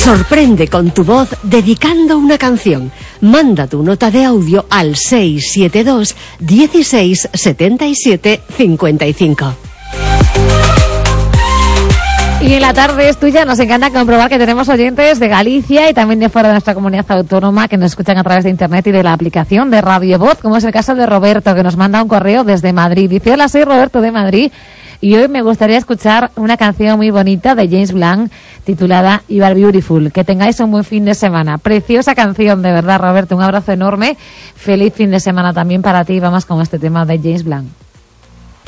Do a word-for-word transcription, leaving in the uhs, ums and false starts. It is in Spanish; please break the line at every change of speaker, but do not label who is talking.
Sorprende con tu voz dedicando una canción. Manda tu nota de audio al seis siete dos, dieciséis, setenta y siete, cincuenta y cinco.
Y en la tarde es tuya, nos encanta comprobar que tenemos oyentes de Galicia y también de fuera de nuestra comunidad autónoma que nos escuchan a través de internet y de la aplicación de Radio Voz, como es el caso de Roberto, que nos manda un correo desde Madrid. Dice: hola, soy Roberto de Madrid y hoy me gustaría escuchar una canción muy bonita de James Blunt titulada You Are Beautiful. Que tengáis un buen fin de semana. Preciosa canción, de verdad, Roberto. Un abrazo enorme. Feliz fin de semana también para ti. Vamos con este tema de James Blunt.